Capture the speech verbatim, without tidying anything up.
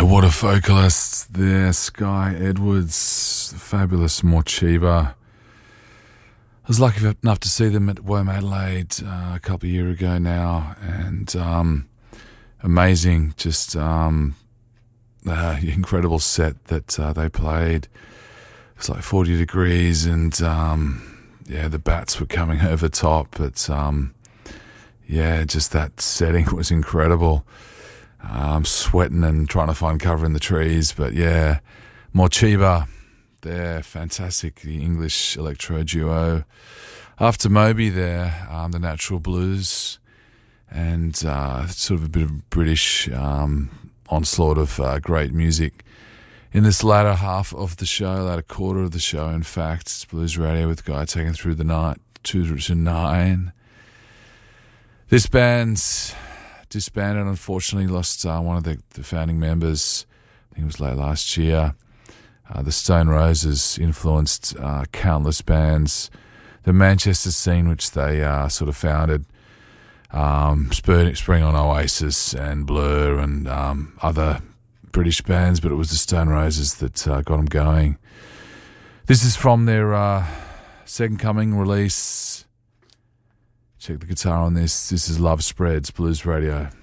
Yeah, what a vocalist there, Sky Edwards, fabulous Morcheeba. I was lucky enough to see them at Womadelaide Adelaide uh, a couple of years ago now, and um, amazing, just um, uh, incredible set that uh, they played. It was like forty degrees, and um, yeah, the bats were coming over top, but um, yeah, just that setting was incredible. I'm um, sweating and trying to find cover in the trees, but yeah, Morcheeba, they're fantastic, the English electro duo. After Moby there, um, the Natural Blues, and uh, sort of a bit of British um, onslaught of uh, great music. In this latter half of the show, latter quarter of the show, in fact, it's Blues Radio with Guy taking through the night, two to nine. This band's disbanded, unfortunately, lost uh, one of the, the founding members. I think it was late last year. Uh, the Stone Roses influenced uh, countless bands. The Manchester scene, which they uh, sort of founded, um, spurred, spring on Oasis and Blur and um, other British bands, but it was the Stone Roses that uh, got them going. This is from their uh, Second Coming release. Check the guitar on this. This is Love Spreads, Blues Radio.